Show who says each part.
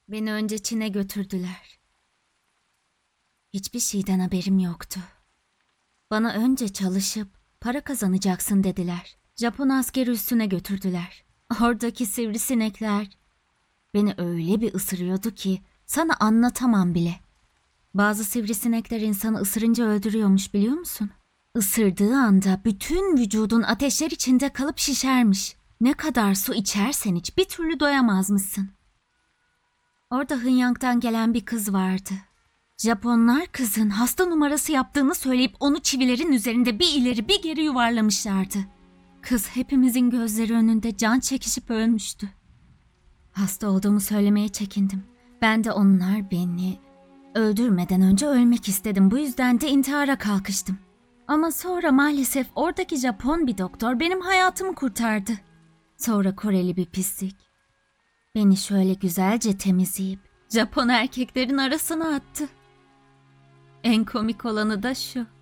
Speaker 1: Beni önce Çin'e götürdüler. Hiçbir şeyden haberim yoktu. Bana önce çalışıp para kazanacaksın dediler. Japon askeri üssüne götürdüler. Oradaki sivrisinekler beni öyle bir ısırıyordu ki sana anlatamam bile. Bazı sivrisinekler insanı ısırınca öldürüyormuş, biliyor musun? Isırdığı anda bütün vücudun ateşler içinde kalıp şişermiş. Ne kadar su içersen iç bir türlü doyamazmışsın. Orada Hınyang'dan gelen bir kız vardı. Japonlar kızın hasta numarası yaptığını söyleyip onu çivilerin üzerinde bir ileri bir geri yuvarlamışlardı. Kız hepimizin gözleri önünde can çekişip ölmüştü. Hasta olduğumu söylemeye çekindim. Ben de onlar beni öldürmeden önce ölmek istedim. Bu yüzden de intihara kalkıştım. Ama sonra maalesef oradaki Japon bir doktor benim hayatımı kurtardı. Sonra Koreli bir pislik beni şöyle güzelce temizleyip Japon erkeklerin arasına attı. En komik olanı da şu: